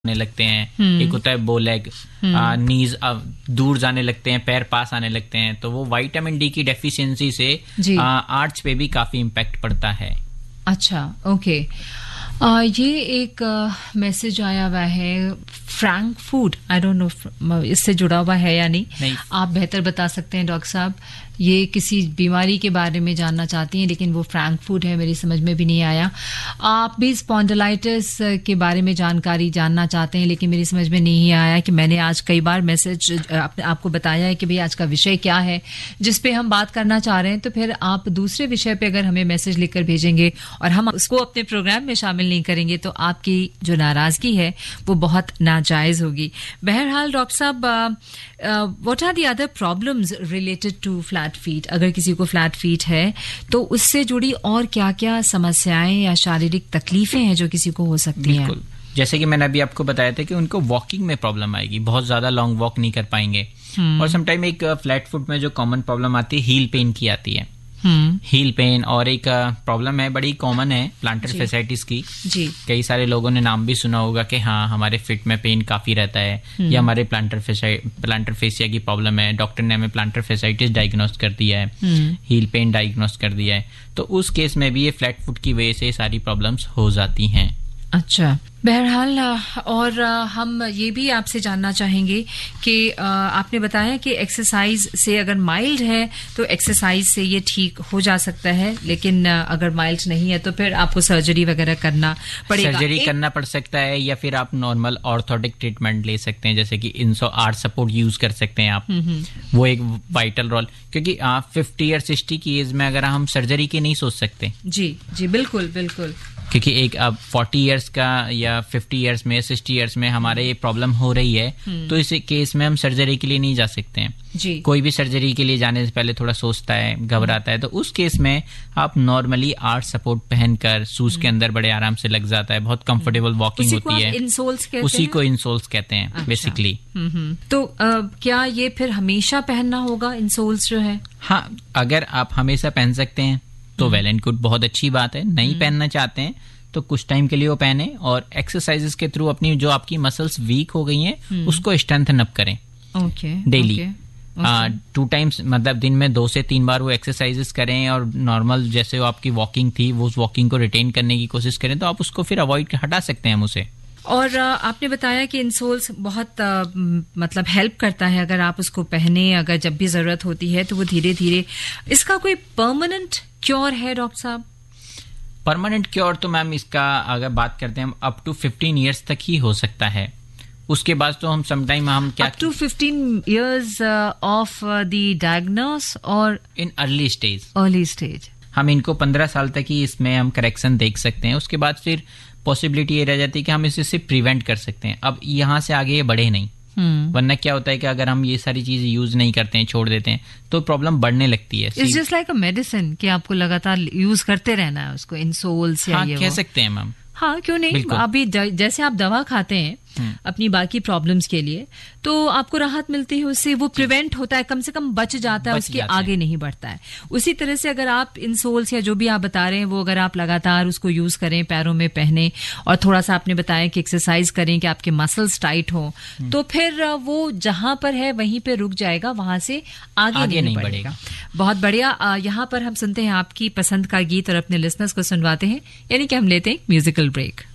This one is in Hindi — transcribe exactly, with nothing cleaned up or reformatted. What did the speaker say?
आने लगते हैं, एक होता है बो लेग, नीज दूर जाने लगते हैं, पैर पास आने लगते हैं। तो वो विटामिन डी की डेफिशिएंसी से आर्च पे भी काफी इम्पैक्ट पड़ता है। अच्छा, ओके। आ, ये एक मैसेज आया हुआ है, Frank food, I don't know इससे जुड़ा हुआ है या नहीं, नहीं। आप बेहतर बता सकते हैं डॉक्टर साहब। ये किसी बीमारी के बारे में जानना चाहती हैं, लेकिन वो फ्रैंक फूड है, मेरी समझ में भी नहीं आया। आप भी स्पॉन्डिलाइटिस के बारे में जानकारी जानना चाहते हैं, लेकिन मेरी समझ में नहीं आया कि मैंने आज कई बार मैसेज आप, आपको बताया है कि भाई आज का विषय क्या है जिस पे हम बात करना चाह रहे हैं। तो फिर आप दूसरे विषय पे अगर हमें मैसेज लिखकर भेजेंगे और हम उसको अपने प्रोग्राम में शामिल नहीं करेंगे तो आपकी जो नाराजगी है वो बहुत नाजायज होगी। बहरहाल डॉक्टर साहब, what are the other problems related to flat feet? अगर किसी को फ्लैट फीट है तो उससे जुड़ी और क्या क्या समस्याएं या शारीरिक तकलीफें हैं जो किसी को हो सकती हैं? जैसे कि मैंने अभी आपको बताया था कि उनको वॉकिंग में प्रॉब्लम आएगी, बहुत ज्यादा लॉन्ग वॉक नहीं कर पाएंगे। और समटाइम एक फ्लैट फुट में जो कॉमन प्रॉब्लम आती है हील पेन की आती है। हील पेन और एक प्रॉब्लम है बड़ी कॉमन है प्लांटर फेसाइटिस की। जी। कई सारे लोगों ने नाम भी सुना होगा कि हाँ हमारे फिट में पेन काफी रहता है या हमारे प्लांटर प्लांटर फेसिया की प्रॉब्लम है, डॉक्टर ने हमें प्लांटर फेसाइटिस डायग्नोस कर दिया है, हील पेन डायग्नोस कर दिया है। तो उस केस में भी ये फ्लैट फुट की वजह से सारी प्रॉब्लम्स हो जाती हैं। अच्छा, बहरहाल और हम ये भी आपसे जानना चाहेंगे कि आपने बताया कि एक्सरसाइज से अगर माइल्ड है तो एक्सरसाइज से ये ठीक हो जा सकता है, लेकिन अगर माइल्ड नहीं है तो फिर आपको सर्जरी वगैरह करना पड़ेगा। सर्जरी करना पड़ सकता है या फिर आप नॉर्मल ऑर्थोटिक ट्रीटमेंट ले सकते हैं, जैसे कि इंसो आर्ट सपोर्ट यूज कर सकते हैं आप। वो एक वाइटल रोल, क्योंकि आप फिफ्टी या सिक्सटी की एज में अगर हम सर्जरी की नहीं सोच सकते। जी जी, बिल्कुल बिल्कुल, क्योंकि एक अब फोर्टी इयर्स का या फिफ्टी इयर्स में सिक्सटी इयर्स में हमारे ये प्रॉब्लम हो रही है, तो इस केस में हम सर्जरी के लिए नहीं जा सकते हैं। जी। कोई भी सर्जरी के लिए जाने से पहले थोड़ा सोचता है, घबराता है। तो उस केस में आप नॉर्मली आर्ट सपोर्ट पहनकर शूज के अंदर बड़े आराम से लग जाता है, बहुत कंफर्टेबल वॉकिंग होती है। इंसोल्स कहते उसी को इंसोल्स कहते हैं बेसिकली। तो क्या ये फिर हमेशा पहनना होगा इंसोल्स जो है? हाँ, अगर आप हमेशा पहन सकते हैं तो वेल एंड गुड, बहुत अच्छी बात है। नहीं पहनना चाहते हैं तो कुछ टाइम के लिए वो पहने और एक्सरसाइजेस के थ्रू अपनी जो आपकी मसल्स वीक हो गई हैं उसको स्ट्रेंथन अप करें। ओके, डेली टू टाइम्स, मतलब दिन में दो से तीन बार वो एक्सरसाइजेस करें और नॉर्मल जैसे वो आपकी वॉकिंग थी वो उस वॉकिंग को रिटेन करने की कोशिश करें, तो आप उसको फिर अवॉइड हटा सकते हैं उसे। और आपने बताया कि इंसोल्स बहुत आ, मतलब हेल्प करता है, अगर आप उसको पहने, अगर जब भी जरूरत होती है तो वो धीरे धीरे। इसका कोई परमानेंट क्योर है डॉक्टर साहब? परमानेंट क्योर तो मैम इसका अगर बात करते हैं हम अप टू फिफ्टीन ईयर्स तक ही हो सकता है। उसके बाद तो हम समटाइम हम क्या up to fifteen years of the diagnose और in early stage early stage हम इनको पंद्रह साल तक ही इसमें हम करेक्शन देख सकते हैं। उसके बाद फिर पॉसिबिलिटी ये रह जाती है कि हम इसे सिर्फ प्रिवेंट कर सकते हैं। अब यहाँ से आगे ये बढ़े नहीं, वरना क्या होता है कि अगर हम ये सारी चीजें यूज नहीं करते हैं, छोड़ देते हैं, तो प्रॉब्लम बढ़ने लगती है। It's just like a medicine कि आपको लगातार यूज करते रहना है उसको, इंसोल्स या हाँ, ये कह वो। सकते हैं मैम। हाँ, क्यों नहीं। अभी जैसे आप दवा खाते हैं अपनी बाकी प्रॉब्लम्स के लिए तो आपको राहत मिलती है उससे, वो प्रिवेंट होता है, कम से कम बच जाता है, उसके आगे नहीं बढ़ता है। उसी तरह से अगर आप इंसोल्स या जो भी आप बता रहे हैं वो अगर आप लगातार उसको यूज करें, पैरों में पहने, और थोड़ा सा आपने बताया कि एक्सरसाइज करें कि आपके मसल्स टाइट हो, तो फिर वो जहां पर है वहीं पे रुक जाएगा, वहां से आगे, आगे नहीं, नहीं बढ़ेगा। बहुत बढ़िया। यहाँ पर हम सुनते हैं आपकी पसंद का गीत और अपने लिसनर्स को सुनवाते हैं, यानी कि हम लेते हैं म्यूजिकल ब्रेक।